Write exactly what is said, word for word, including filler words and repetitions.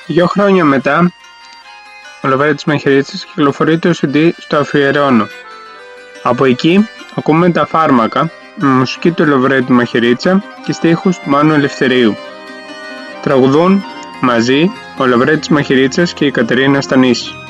Δύο χρόνια μετά, ο Λαβρέτης Μαχαιρίτσας κυκλοφορεί το σι ντι στο Αφιερώνω. Από εκεί ακούμε τα φάρμακα με μουσική του Λαβρέτη Μαχαιρίτσα και στίχους του Μάνου Ελευθερίου. Τραγουδούν μαζί ο Λαβρέτης Μαχαιρίτσας και η Κατερίνα Στανίση.